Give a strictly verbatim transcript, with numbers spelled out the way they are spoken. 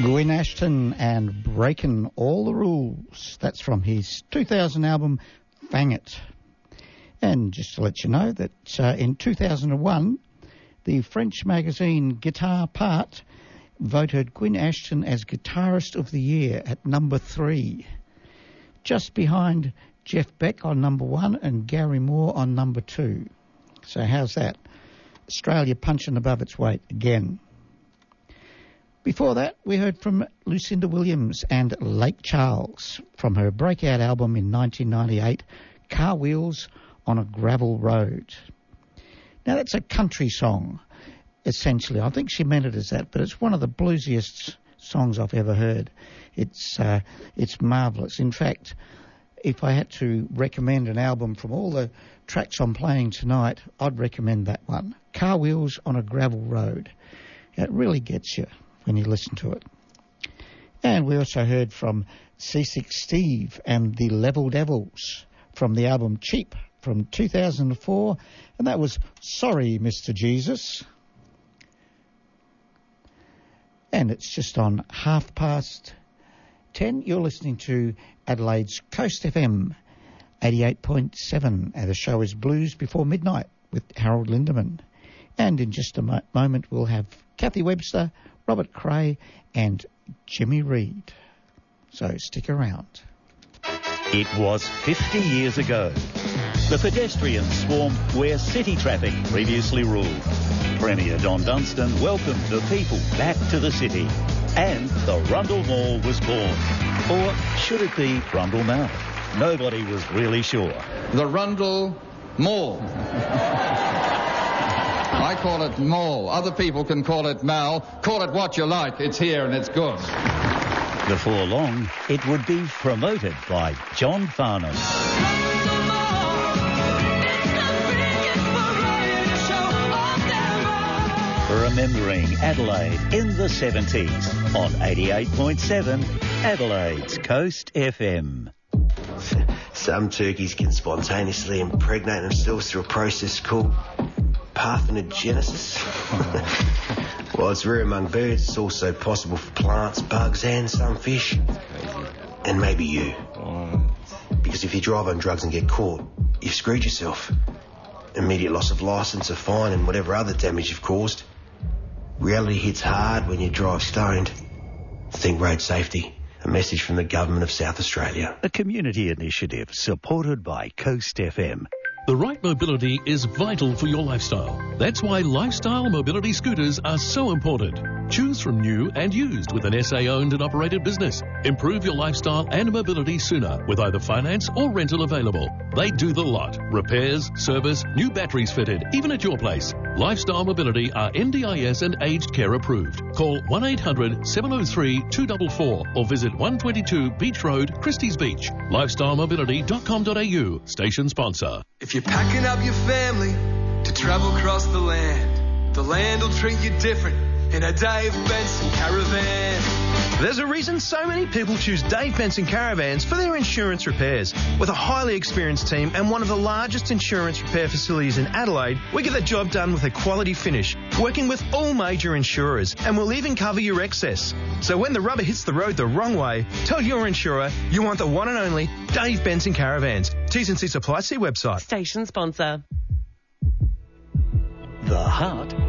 Gwyn Ashton and Breaking All the Rules. That's from his two thousand album, Fang It. And just to let you know that uh, in two thousand one, the French magazine Guitar Part voted Gwyn Ashton as Guitarist of the Year at number three, just behind Jeff Beck on number one and Gary Moore on number two. So how's that? Australia punching above its weight again. Before that, we heard from Lucinda Williams and Lake Charles from her breakout album in nineteen ninety-eight, Car Wheels on a Gravel Road. Now, that's a country song, essentially. I think she meant it as that, but it's one of the bluesiest songs I've ever heard. It's, uh, it's marvellous. In fact, if I had to recommend an album from all the tracks I'm playing tonight, I'd recommend that one, Car Wheels on a Gravel Road. It really gets you when you listen to it. And we also heard from Seasick Steve and the Level Devils from the album Cheap from two thousand four, and that was Sorry, Mister Jesus. And it's just on half past ten. You're listening to Adelaide's Coast F M eighty-eight point seven, and the show is Blues Before Midnight with Harold Lindemann. And in just a mo- moment we'll have Kathy Webster, Robert Cray and Jimmy Reed. So stick around. It was fifty years ago. The pedestrians swarmed where city traffic previously ruled. Premier Don Dunstan welcomed the people back to the city. And the Rundle Mall was born. Or should it be Rundle Mall? Nobody was really sure. The Rundle Mall. I call it Mall. Other people can call it Mal. Call it what you like. It's here and it's good. Before long, it would be promoted by John Farnham. Remembering Adelaide in the seventies on eighty-eight point seven Adelaide's Coast F M. Some turkeys can spontaneously impregnate themselves through a process called parthenogenesis. While it's rare among birds, it's also possible for plants, bugs and some fish. And maybe you. Because if you drive on drugs and get caught, you've screwed yourself. Immediate loss of licence, a fine and whatever other damage you've caused. Reality hits hard when you drive stoned. Think road safety. A message from the Government of South Australia. A community initiative supported by Coast F M. The right mobility is vital for your lifestyle. That's why lifestyle mobility scooters are so important. Choose from new and used with an S A-owned and operated business. Improve your lifestyle and mobility sooner with either finance or rental available. They do the lot. Repairs, service, new batteries fitted, even at your place. Lifestyle Mobility are N D I S and aged care approved. Call one eight hundred seven oh three two four four or visit one twenty-two Beach Road, Christie's Beach. lifestyle mobility dot com dot a u. Station sponsor. If you're packing up your family to travel across the land, the land will treat you different in a Dave Benson Caravan. There's a reason so many people choose Dave Benson Caravans for their insurance repairs. With a highly experienced team and one of the largest insurance repair facilities in Adelaide, we get the job done with a quality finish, working with all major insurers, and we'll even cover your excess. So when the rubber hits the road the wrong way, tell your insurer you want the one and only Dave Benson Caravans. T's and C's apply. See website. Station sponsor. The heart